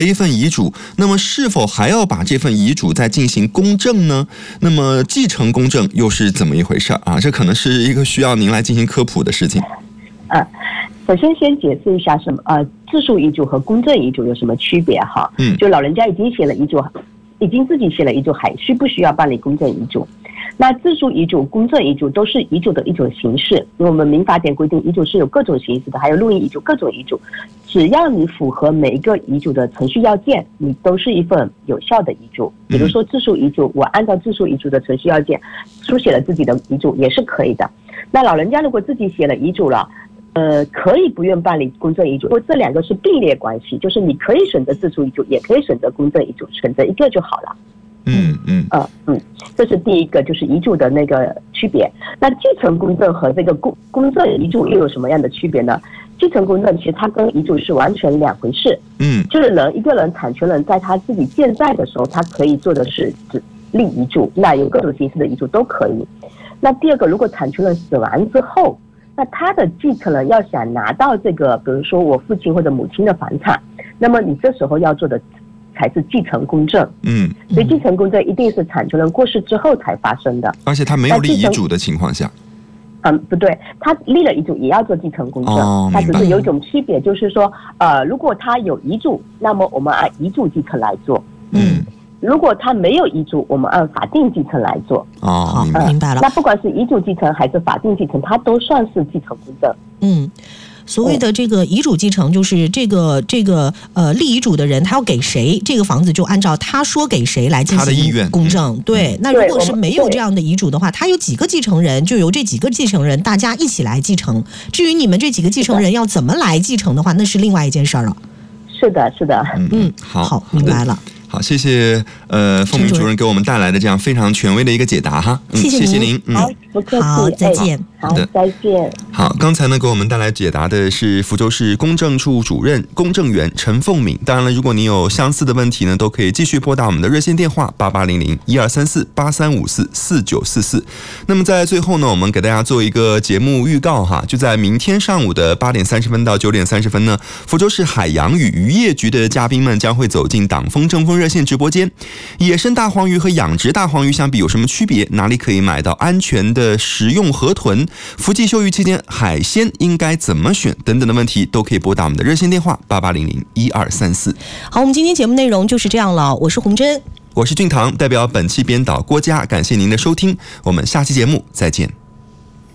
一份遗嘱，那么是否还要把这份遗嘱再进行公证呢？那么继承公证又是怎么一回事啊？这可能是一个需要您来进行科普的事情。 首先解释一下自诉遗嘱和公证遗嘱有什么区别哈？就老人家已经写了遗嘱，已经自己写了遗嘱，还需不需要办理公证遗嘱？那自诉遗嘱、公证遗嘱都是遗嘱的一种形式，因为我们民法典规定遗嘱是有各种形式的，还有录音遗嘱、各种遗嘱，只要你符合每一个遗嘱的程序要件，你都是一份有效的遗嘱。比如说自诉遗嘱，我按照自诉遗嘱的程序要件书写了自己的遗嘱也是可以的。那老人家如果自己写了遗嘱了，可以不用办理公证遗嘱，这两个是并列关系，就是你可以选择自诉遗嘱，也可以选择公证遗嘱，选择一个就好了。这是第一个，就是遗嘱的那个区别。那继承公证和这个公证遗嘱又有什么样的区别呢？继承公证其实它跟遗嘱是完全两回事。就是一个人产权人在他自己健在的时候，他可以做的是立遗嘱，那有各种形式的遗嘱都可以。那第二个，如果产权人死亡之后，那他的继承人要想拿到这个，比如说我父亲或者母亲的房产，那么你这时候要做的才是继承公证。所以继承公证一定是产权人过世之后才发生的， 而且他没有立遗嘱的情况下。 不对，他立了遗嘱也要做继承公证，他只是有一种区别，就是说，如果他有遗嘱，那么我们按遗嘱继承来做。如果他没有遗嘱，我们按法定继承来做。 明白了。 那不管是遗嘱继承还是法定继承，它都算是继承公证。 所谓的这个遗嘱继承，就是这个立遗嘱的人他要给谁，这个房子就按照他说给谁来进行公证。对，那如果是没有这样的遗嘱的话，他有几个继承人，就由这几个继承人大家一起来继承。至于你们这几个继承人要怎么来继承的话，那是另外一件事了。 是的。 好，明白了。 好，谢谢凤鸣主任给我们带来的这样非常权威的一个解答哈。 谢谢您。 好，不客气。 好，再见。 好的，再见。 好，刚才呢给我们带来解答的是福州市公证处主任公证员陈凤鸣。当然了，如果你有相似的问题呢，都可以继续拨打我们的热线电话8800-1234-8354-4944。那么在最后呢，我们给大家做一个节目预告哈，就在明天上午的8点30分到9点30分呢，福州市海洋与渔业局的嘉宾们将会走进党风政风热线直播间。野生大黄鱼和养殖大黄鱼相比有什么区别？哪里可以买到安全的食用河豚？福季休渔期间海鲜应该怎么选？等等的问题都可以拨打我们的热线电话8800-1234。 好，我们今天节目内容就是这样了。我是洪真， 我是俊堂，代表本期编导郭佳，感谢您的收听，我们下期节目再见。